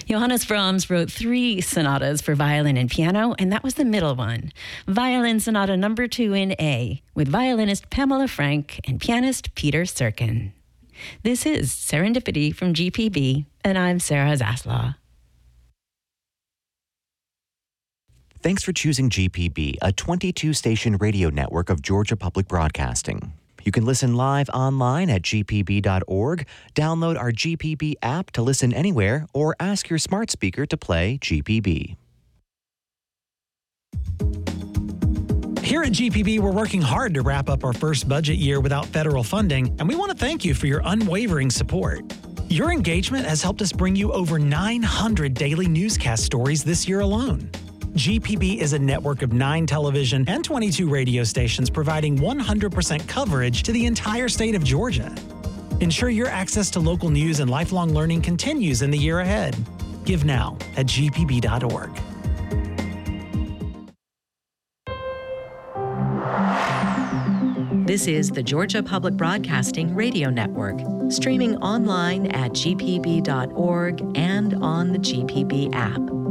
Johannes Brahms wrote 3 sonatas for violin and piano, and that was the middle one. Violin Sonata Number 2 in A, with violinist Pamela Frank and pianist Peter Serkin. This is Serendipity from GPB, and I'm Sarah Zaslaw. Thanks for choosing GPB, a 22-station radio network of Georgia Public Broadcasting. You can listen live online at gpb.org, download our GPB app to listen anywhere, or ask your smart speaker to play GPB. Here at GPB, we're working hard to wrap up our first budget year without federal funding, and we want to thank you for your unwavering support. Your engagement has helped us bring you over 900 daily newscast stories this year alone. GPB is a network of 9 television and 22 radio stations providing 100% coverage to the entire state of Georgia. Ensure your access to local news and lifelong learning continues in the year ahead. Give now at gpb.org. This is the Georgia Public Broadcasting Radio Network, streaming online at gpb.org and on the GPB app.